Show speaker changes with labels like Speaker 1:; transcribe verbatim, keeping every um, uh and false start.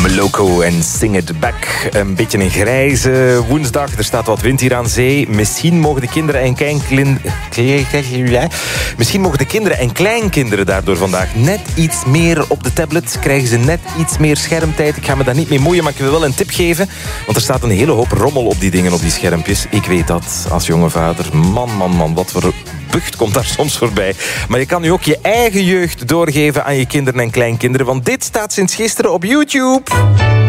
Speaker 1: Moloko en Sing It Back. Een beetje een grijze woensdag. Er staat wat wind hier aan zee. Misschien mogen de kinderen en kleinkinderen... Misschien mogen de kinderen en kleinkinderen daardoor vandaag net iets meer op de tablet. Krijgen ze net iets meer schermtijd. Ik ga me daar niet mee moeien, maar ik wil wel een tip geven. Want er staat een hele hoop rommel op die dingen, op die schermpjes. Ik weet dat als jonge vader. Man, man, man, wat voor bucht komt daar soms voorbij. Maar je kan nu ook je eigen jeugd doorgeven aan je kinderen en kleinkinderen. Want dit staat sinds gisteren op YouTube.